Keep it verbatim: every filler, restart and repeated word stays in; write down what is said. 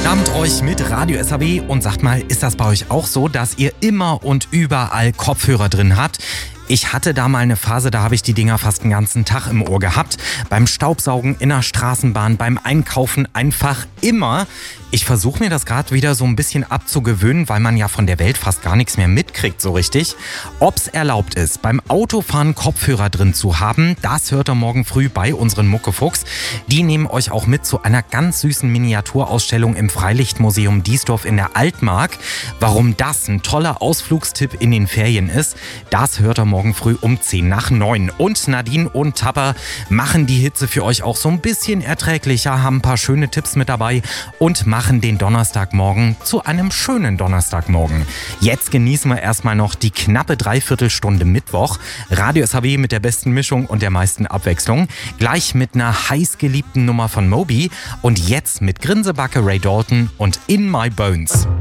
Abend euch mit Radio S A B und sagt mal, ist das bei euch auch so, dass ihr immer und überall Kopfhörer drin habt? Ich hatte da mal eine Phase, da habe ich die Dinger fast den ganzen Tag im Ohr gehabt. Beim Staubsaugen, in der Straßenbahn, beim Einkaufen, einfach immer. Ich versuche mir das gerade wieder so ein bisschen abzugewöhnen, weil man ja von der Welt fast gar nichts mehr mitkriegt so richtig. Ob's erlaubt ist, beim Autofahren Kopfhörer drin zu haben, das hört ihr morgen früh bei unseren Muckefuchs. Die nehmen euch auch mit zu einer ganz süßen Miniaturausstellung im Freilichtmuseum Diesdorf in der Altmark. Warum das ein toller Ausflugstipp in den Ferien ist, das hört ihr morgen früh um zehn nach neun. Und Nadine und Tapper machen die Hitze für euch auch so ein bisschen erträglicher, haben ein paar schöne Tipps mit dabei und machen den Donnerstagmorgen zu einem schönen Donnerstagmorgen. Jetzt genießen wir erstmal noch die knappe Dreiviertelstunde Mittwoch. Radio S H B mit der besten Mischung und der meisten Abwechslung. Gleich mit einer heißgeliebten Nummer von Moby und jetzt mit Grinsebacke Ray Dalton und In My Bones.